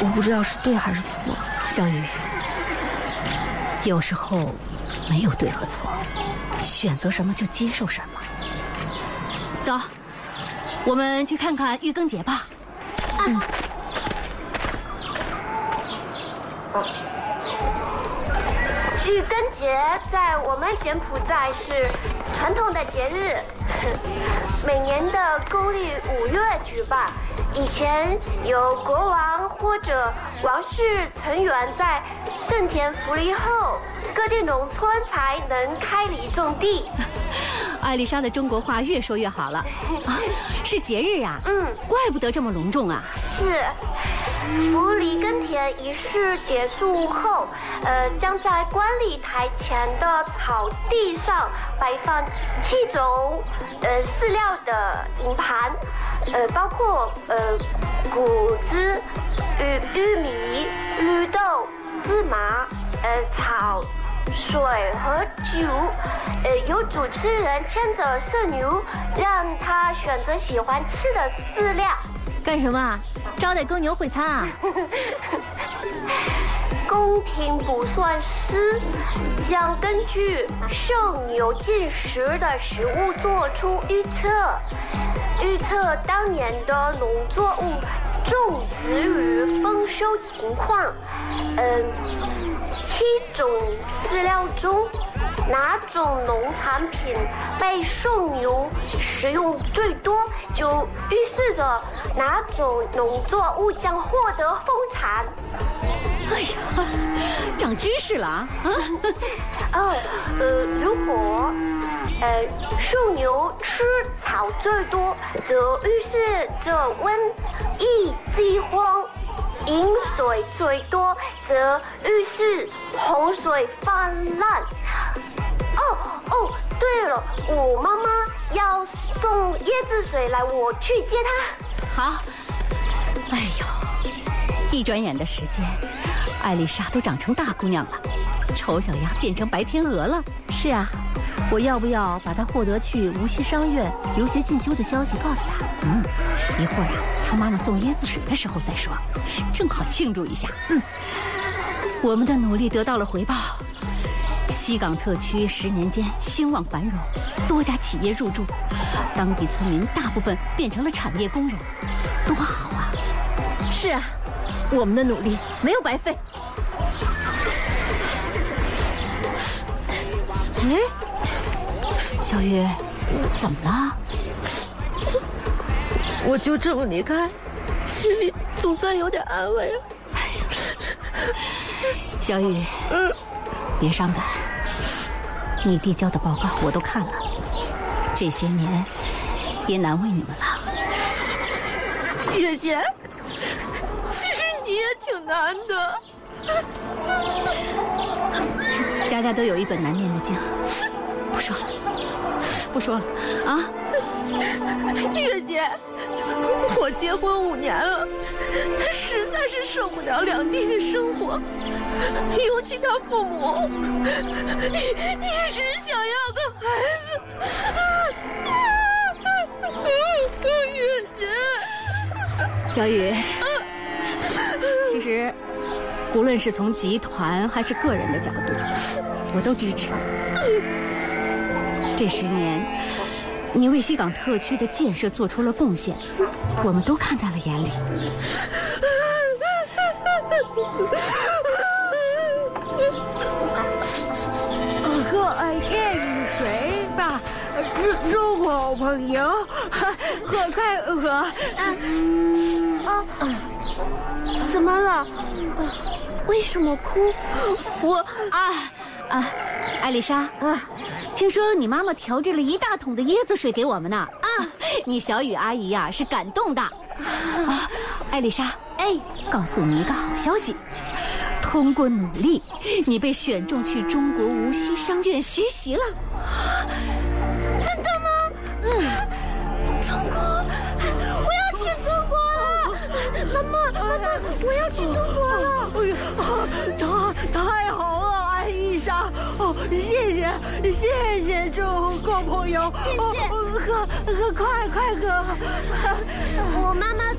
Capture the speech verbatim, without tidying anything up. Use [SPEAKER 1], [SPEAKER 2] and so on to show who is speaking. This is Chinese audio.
[SPEAKER 1] 我不知道是对还是错。
[SPEAKER 2] 小雨，有时候没有对和错，选择什么就接受什么。走，我们去看看玉庚节吧。嗯。
[SPEAKER 3] 玉庚节在我们柬埔寨是传统的节日，每年的公历五月举办。以前有国王或者王室成员在盛田福利后，各地农村才能开犁种地。
[SPEAKER 2] 艾丽莎的中国话越说越好了啊！是节日呀、啊，
[SPEAKER 3] 嗯，
[SPEAKER 2] 怪不得这么隆重啊。
[SPEAKER 3] 是，福犁耕田仪式结束后，呃，将在观礼台前的草地上摆放七种呃饲料的银盘，呃，包括呃谷子、玉玉米、绿豆、芝麻、呃草。水和酒，呃，由主持人牵着圣牛，让他选择喜欢吃的饲料。
[SPEAKER 2] 干什么啊？招待公牛会餐啊？
[SPEAKER 3] 宫廷卜算师将根据圣牛进食的食物做出预测，预测当年的农作物种植与丰收情况。嗯、呃，七种饲料中，哪种农产品被圣牛食用最多，就预示着哪种农作物将获得丰产。
[SPEAKER 2] 哎呀，长知识了啊！
[SPEAKER 3] 哦，呃，如果呃圣牛吃草最多，则预示着瘟疫饥荒；饮水最多，则预示洪水泛滥。哦哦，对了，我妈妈要送椰子水来，我去接她。
[SPEAKER 2] 好。哎呦，一转眼的时间，艾丽莎都长成大姑娘了，丑小鸭变成白天鹅了。
[SPEAKER 1] 是啊，我要不要把她获得去无锡商院留学进修的消息告诉她？
[SPEAKER 2] 嗯，一会儿啊，她妈妈送椰子水的时候再说，正好庆祝一下。嗯，我们的努力得到了回报。西港特区十年间兴旺繁荣，多家企业入驻，当地村民大部分变成了产业工人，多好啊！
[SPEAKER 1] 是啊，我们的努力没有白费。
[SPEAKER 2] 哎，小雨，怎么了？
[SPEAKER 1] 我就这么离开，心里总算有点安慰了。哎呀，
[SPEAKER 2] 小雨，嗯，别伤感。你递交的报告我都看了，这些年也难为你们了。
[SPEAKER 1] 月姐，其实你也挺难的。
[SPEAKER 2] 家家都有一本难念的经，不说了，不说了啊！
[SPEAKER 1] 月姐，我结婚五年了，她实在是受不了两地的生活，尤其她父母一直想要个孩子。月姐，
[SPEAKER 2] 小雨，其实无论是从集团还是个人的角度，我都支持。这十年，你为西港特区的建设做出了贡献，我们都看在了眼里。
[SPEAKER 4] 和爱天与水吧，中国好朋友，喝快喝。啊啊！怎么了？为什么哭？
[SPEAKER 2] 我啊啊，艾丽莎啊，听说你妈妈调制了一大桶的椰子水给我们呢。啊，你小雨阿姨呀、啊、是感动的。啊，艾丽莎，哎，告诉你一个好消息，通过努力，你被选中去中国无锡商院学习了。
[SPEAKER 4] 真的吗？嗯，中国，我要去中国了！妈妈，妈妈，我要去中国了！哎呀，太太好了，艾丽莎！哦，谢谢，谢谢中国朋友！
[SPEAKER 3] 谢谢，
[SPEAKER 4] 哦、喝喝快快喝！
[SPEAKER 3] 我妈妈